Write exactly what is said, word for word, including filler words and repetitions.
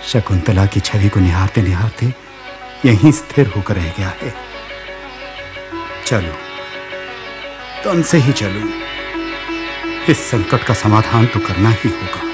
शकुंतला की छवि को निहारते निहारते यहीं स्थिर होकर रह गया है। चलो, तन से ही चलो, इस संकट का समाधान तो करना ही होगा।